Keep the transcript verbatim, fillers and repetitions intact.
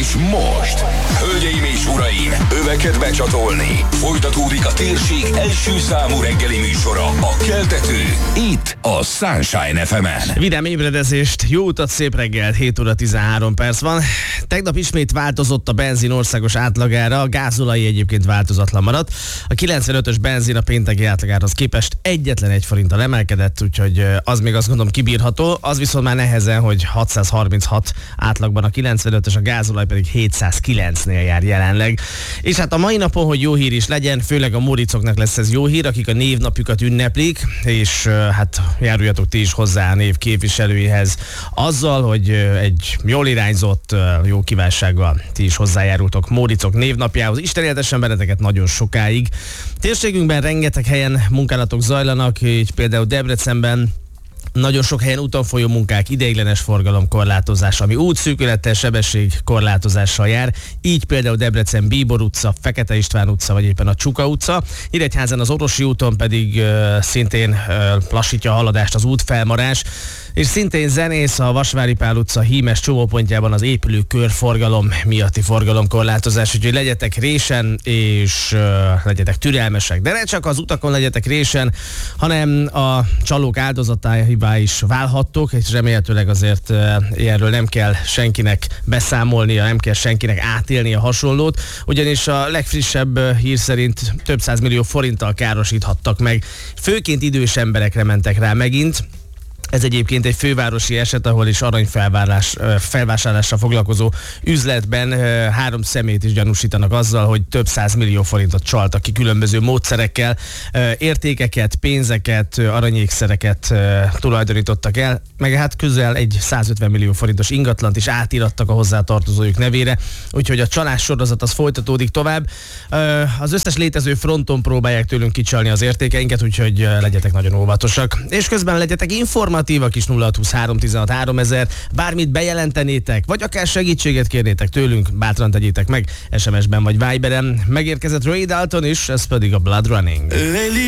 És most, hölgyeim és uraim, öveket becsatolni. Folytatódik a térség első számú reggeli műsora, a Keltető, itt a Sunshine ef emen. Vidám ébredezést, jó utat, szép reggelt, hét óra tizenhárom perc van. Tegnap ismét változott a benzin országos átlagára, a gázolaj egyébként változatlan maradt. A kilencvenötös benzin a pénteki átlagához képest egyetlen egy forinttal emelkedett, úgyhogy az még azt gondolom kibírható. Az viszont már nehezen, hogy hatszázharminchat átlagban a kilencvenötös, a gázolaj pedig hétszázkilencnél jár jelenleg. És hát a mai napon, hogy jó hír is legyen, főleg a móricoknak lesz ez jó hír, akik a névnapjukat ünneplik, és hát járuljatok ti is hozzá a név képviselőihez azzal, hogy egy jól irányzott, jó kívánsággal ti is hozzájárultok móricok névnapjához. Isten éltessen benneteket nagyon sokáig. Térségünkben rengeteg helyen munkálatok zajlanak, így például Debrecenben nagyon sok helyen úton folyó munkák, ideiglenes forgalomkorlátozás, ami útszűkülettel, sebességkorlátozással jár. Így például Debrecen Bíbor utca, Fekete István utca, vagy éppen a Csuka utca. Nyíregyházán az Orosi úton pedig uh, szintén uh, lassítja a haladást az útfelmarás. És szintén Zenész, a Vasvári Pál utca hímes csomópontjában az épülő körforgalom miatti forgalomkorlátozás, úgyhogy legyetek résen, és uh, legyetek türelmesek. De ne csak az utakon legyetek résen, hanem a csalók áldozatává is válhattok, és remélhetőleg azért uh, ilyenről nem kell senkinek beszámolnia, nem kell senkinek átélni a hasonlót, ugyanis a legfrissebb uh, hír szerint több százmillió forinttal károsíthattak meg. Főként idős emberekre mentek rá megint. Ez egyébként egy fővárosi eset, ahol is aranyfelvásárlás, felvásárlásra foglalkozó üzletben három személyt is gyanúsítanak azzal, hogy több százmillió forintot csaltak ki különböző módszerekkel, értékeket, pénzeket, aranyékszereket tulajdonítottak el, meg hát közel egy százötven millió forintos ingatlant is átirattak a hozzátartozójuk nevére, úgyhogy a csalás sorozat az folytatódik tovább. Az összes létező fronton próbálják tőlünk kicsalni az értékeinket, úgyhogy legyetek nagyon óvatosak. És közben legyetek informatívak is. Nulla hat huszonhárom tizenhat háromezer, bármit bejelentenétek, vagy akár segítséget kérnétek tőlünk, bátran tegyétek meg es em es-ben vagy Viberen. Megérkezett Ray Dalton is, ez pedig a Blood Running.